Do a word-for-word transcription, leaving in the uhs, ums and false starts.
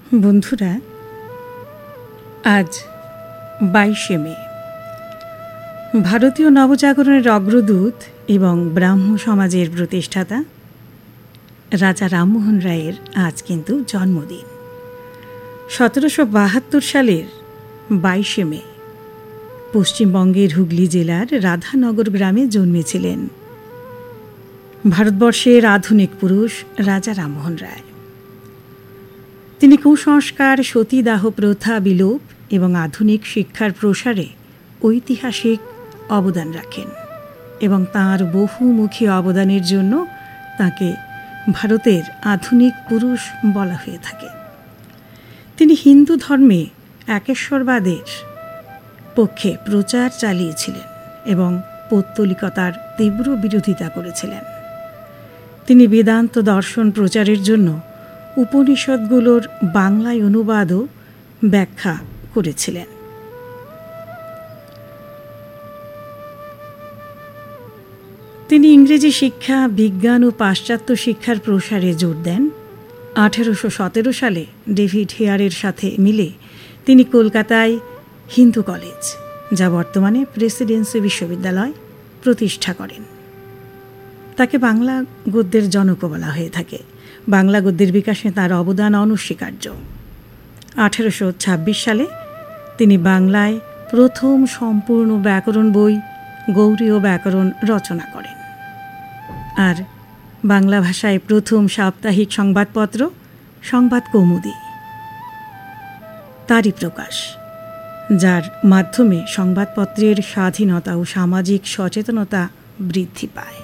বন্ধুরা, আজ বাইশে মে। ভারতীয় নবজাগরণের অগ্রদূত এবং ব্রাহ্ম সমাজের প্রতিষ্ঠাতা রাজা রামমোহন রায়ের আজ কিন্তু জন্মদিন। সতেরোশো বাহাত্তর সালের বাইশে মে পশ্চিমবঙ্গের হুগলি জেলার রাধানগর গ্রামে জন্মেছিলেন ভারতবর্ষের আধুনিক পুরুষ রাজা রামমোহন রায়। তিনি কুসংস্কার, সতীদাহ প্রথা বিলোপ এবং আধুনিক শিক্ষার প্রসারে ঐতিহাসিক অবদান রাখেন এবং তাঁর বহুমুখী অবদানের জন্য তাকে ভারতের আধুনিক পুরুষ বলা হয়ে থাকে। তিনি হিন্দু ধর্মে একেশ্বরবাদের পক্ষে প্রচার চালিয়েছিলেন এবং পৌত্তলিকতার তীব্র বিরোধিতা করেছিলেন। তিনি বেদান্ত দর্শন প্রচারের জন্য উপনিষদগুলোর বাংলায় অনুবাদ ও ব্যাখ্যা করেছিলেন। তিনি ইংরেজি শিক্ষা, বিজ্ঞান ও পাশ্চাত্য শিক্ষার প্রসারে জোর দেন। আঠেরোশো সতেরো সালে ডেভিড হেয়ারের সাথে মিলে তিনি কলকাতায় হিন্দু কলেজ, যা বর্তমানে প্রেসিডেন্সি বিশ্ববিদ্যালয়, প্রতিষ্ঠা করেন। তাকে বাংলা গদ্যের জনক বলা হয়ে থাকে। বাংলা গদ্যের বিকাশে তার অবদান অনস্বীকার্য। আঠেরোশো ছাব্বিশ সালে তিনি বাংলায় প্রথম সম্পূর্ণ ব্যাকরণ বই গৌড়ীয় ব্যাকরণ রচনা করেন। আর বাংলা ভাষায় প্রথম সাপ্তাহিক সংবাদপত্র সংবাদ কৌমুদী তারই প্রকাশ, যার মাধ্যমে সংবাদপত্রের স্বাধীনতা ও সামাজিক সচেতনতা বৃদ্ধি পায়।